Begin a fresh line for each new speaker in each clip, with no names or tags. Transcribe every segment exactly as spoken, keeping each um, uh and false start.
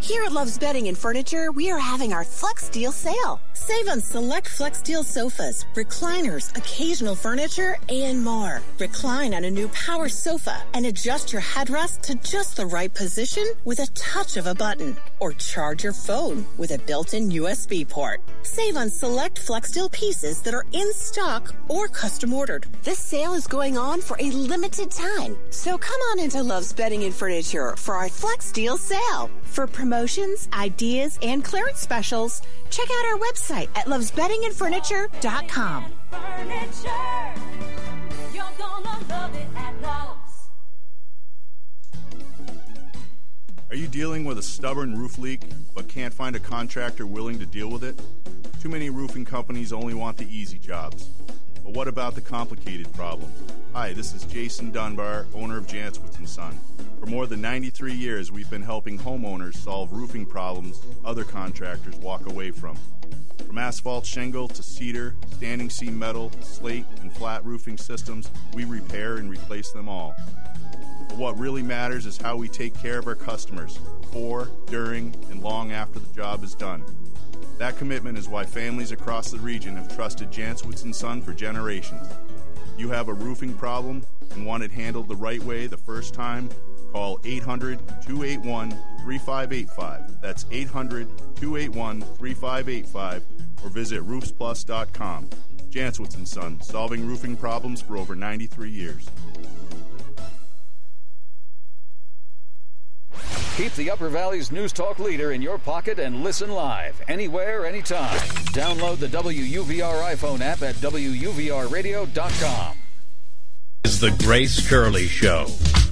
Here at Love's Bedding and Furniture, we are having our Flex Deal sale. Save on select Flex Deal sofas, recliners, occasional furniture, and more. Recline on a new power sofa and adjust your headrest to just the right position with a touch of a button. Or charge your phone with a built-in U S B port. Save on select Flex Deal pieces that are in stock or custom ordered. This sale is going on for a limited time. So come on into Love's Bedding and Furniture for our Flex Deal sale. For promotions, ideas, and clearance specials, check out our website at loves bedding and furniture dot com.
You're gonna love it at Love's.
Are you dealing with a stubborn roof leak but can't find a contractor willing to deal with it? Too many roofing companies only want the easy jobs. But what about the complicated problems? Hi, this is Jason Dunbar, owner of Jantzwitz and Son. For more than ninety-three years, we've been helping homeowners solve roofing problems other contractors walk away from. From asphalt shingle to cedar, standing seam metal, slate, and flat roofing systems, we repair and replace them all. But what really matters is how we take care of our customers before, during, and long after the job is done. That commitment is why families across the region have trusted Jantzwitz and Son for generations. If you have a roofing problem and want it handled the right way the first time, call eight hundred, two eight one, three five eight five. That's eight hundred, two eight one, three five eight five or visit roofs plus dot com. Jantzwitz and Son, solving roofing problems for over ninety-three years.
Keep the Upper Valley's News Talk leader in your pocket and listen live, anywhere, anytime. Download the W U V R iPhone app at W U V R radio dot com.
Is the Grace Curley Show.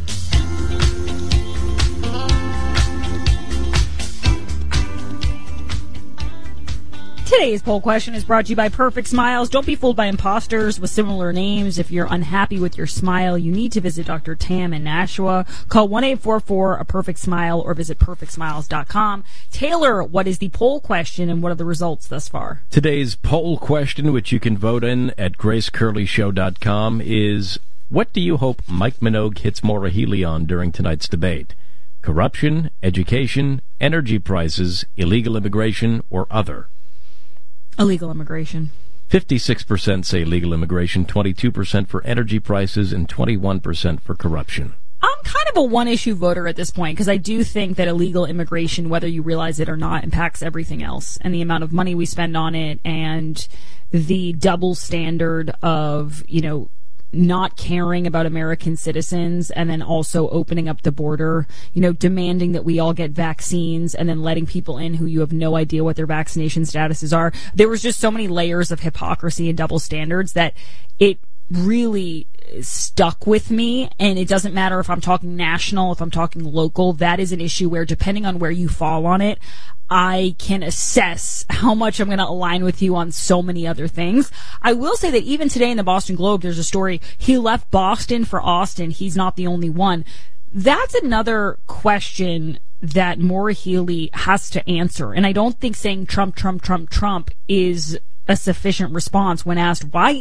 Today's poll question is brought to you by Perfect Smiles. Don't be fooled by imposters with similar names. If you're unhappy with your smile, you need to visit Doctor Tam in Nashua. Call one eight four four, a perfect smile or visit perfect smiles dot com. Taylor, what is the poll question and what are the results thus far?
Today's poll question, which you can vote in at grace curley show dot com, is what do you hope Mike Minogue hits Maura Healey on during tonight's debate? Corruption, education, energy prices, illegal immigration, or other?
Illegal immigration.
fifty-six percent say legal immigration, twenty-two percent for energy prices, and twenty-one percent for corruption.
I'm kind of a one-issue voter at this point because I do think that illegal immigration, whether you realize it or not, impacts everything else. And the amount of money we spend on it and the double standard of, you know, not caring about American citizens and then also opening up the border, you know, demanding that we all get vaccines and then letting people in who you have no idea what their vaccination statuses are. There was just so many layers of hypocrisy and double standards that it really stuck with me. And it doesn't matter if I'm talking national, if I'm talking local, that is an issue where depending on where you fall on it, I can assess how much I'm going to align with you on so many other things. I will say that even today in the Boston Globe, there's a story, he left Boston for Austin. He's not the only one. That's another question that Maura Healey has to answer. And I don't think saying Trump, Trump, Trump, Trump is a sufficient response when asked, why